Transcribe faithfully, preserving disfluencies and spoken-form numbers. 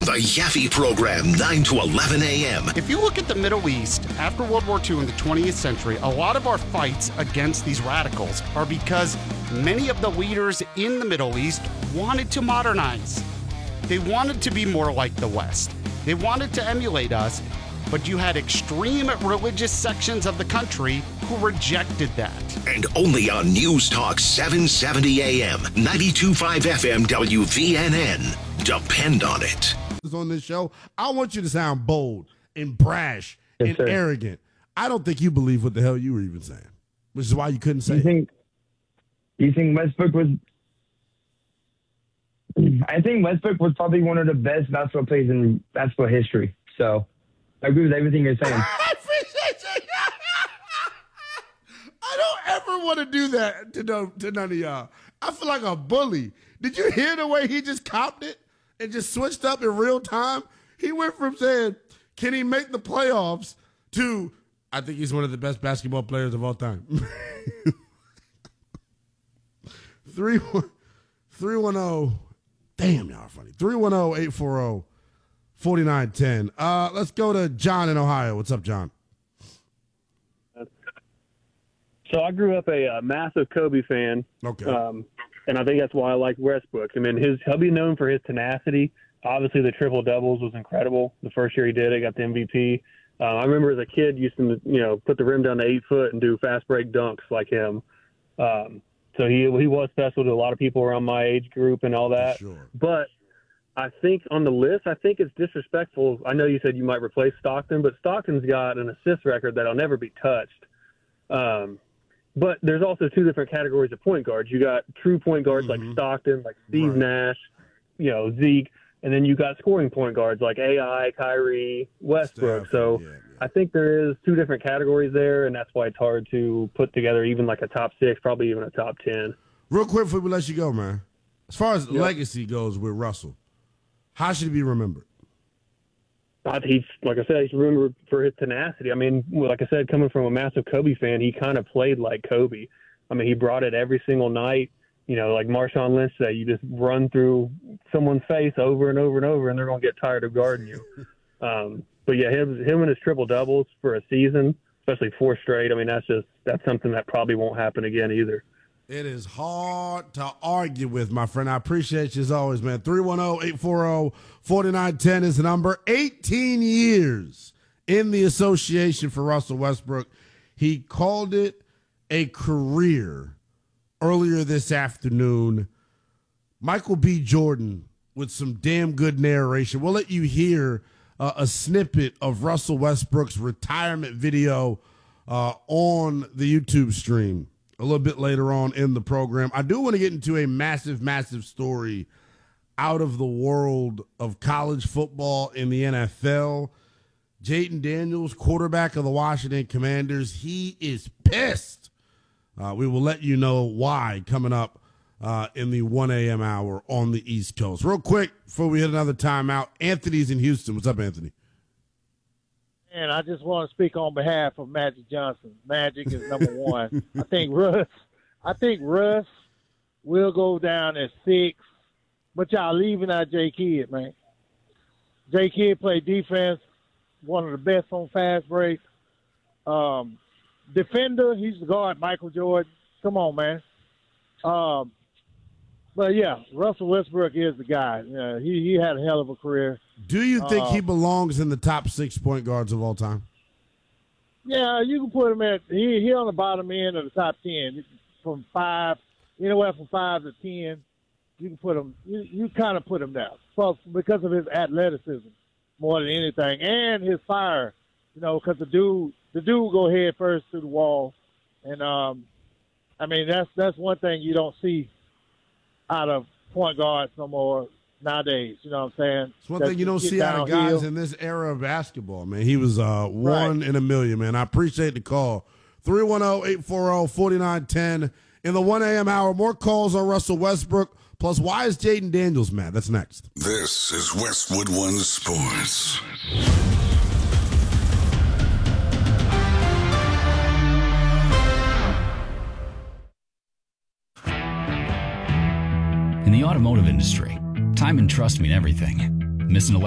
The Yaffe Program, nine to eleven a.m. If you look at the Middle East, after World War Two in the twentieth century, a lot of our fights against these radicals are because many of the leaders in the Middle East wanted to modernize. They wanted to be more like the West. They wanted to emulate us, but you had extreme religious sections of the country who rejected that. And only on News Talk seven seventy a.m., ninety-two point five F M W V N N. Depend on it. On this show, I want you to sound bold and brash yes, and sir. arrogant. I don't think you believe what the hell you were even saying, which is why you couldn't say you think, it. You think Westbrook was... I think Westbrook was probably one of the best basketball players in basketball history. So I agree with everything you're saying. I appreciate you. I don't ever want to do that to, no, to none of y'all. I feel like a bully. Did you hear the way he just copped it and just switched up in real time? He went from saying, can he make the playoffs, to, I think he's one of the best basketball players of all time. three one zero Damn, y'all are funny. three one zero, eight four zero, four nine one zero. Uh, let's go to John in Ohio. What's up, John? So I grew up a, a massive Kobe fan. Okay. Um, and I think that's why I like Westbrook. I mean, his he'll be known for his tenacity. Obviously, the triple doubles was incredible. The first year he did it, got the M V P. Uh, I remember as a kid used to, you know, put the rim down to eight foot and do fast break dunks like him. Um, so he he was special to a lot of people around my age group and all that. Sure. But I think on the list, I think it's disrespectful. I know you said you might replace Stockton, but Stockton's got an assist record that'll never be touched. Um, But there's also two different categories of point guards. You got true point guards mm-hmm. like Stockton, like Steve right. Nash, you know, Zeke, and then you got scoring point guards like A I, Kyrie, Westbrook. Steph, so yeah, yeah. I think there is two different categories there, and that's why it's hard to put together even like a top six, probably even a top ten. Real quick before we let you go, man. As far as yep. legacy goes with Russell, how should he be remembered? He's, like I said, he's remembered for his tenacity. I mean, like I said, coming from a massive Kobe fan, he kind of played like Kobe. I mean, he brought it every single night. You know, like Marshawn Lynch said, you just run through someone's face over and over and over, and they're going to get tired of guarding you. um, but, yeah, him, him and his triple-doubles for a season, especially four straight, I mean, that's just that's something that probably won't happen again either. It is hard to argue with, my friend. I appreciate you as always, man. three one zero, eight four zero, four nine one zero is the number. eighteen years in the association for Russell Westbrook. He called it a career earlier this afternoon. Michael B. Jordan with some damn good narration. We'll let you hear uh, a snippet of Russell Westbrook's retirement video uh, on the YouTube stream a little bit later on in the program. I do want to get into a massive, massive story out of the world of college football in the N F L. Jayden Daniels, quarterback of the Washington Commanders, he is pissed. Uh, we will let you know why coming up uh, in the one a.m. hour on the East Coast. Real quick, before we hit another timeout, Anthony's in Houston. What's up, Anthony? And I just want to speak on behalf of Magic Johnson. Magic is number one. I think Russ. I think Russ will go down at six, but y'all leaving out J. Kidd, man. J. Kidd played defense, one of the best on fast breaks. Um, defender, he's the guard, Michael Jordan. Come on, man. Um, but yeah, Russell Westbrook is the guy. Yeah, he he had a hell of a career. Do you think uh, he belongs in the top six point guards of all time? Yeah, you can put him at he he on the bottom end of the top ten, from five, anywhere from five to ten. You can put him. You, you kind of put him down, well, because of his athleticism more than anything, and his fire. You know, because the dude the dude go head first to the wall, and um, I mean that's that's one thing you don't see out of point guards no more nowadays. You know what I'm saying? It's one thing you don't see out of guys in this era of basketball, man. He was uh, one right. in a million, man. I appreciate the call. three one zero, eight four zero, four nine one zero in the one a.m. hour. More calls on Russell Westbrook. Plus, why is Jayden Daniels mad? That's next. This is Westwood One Sports. In the automotive industry, time and trust mean everything. Missing a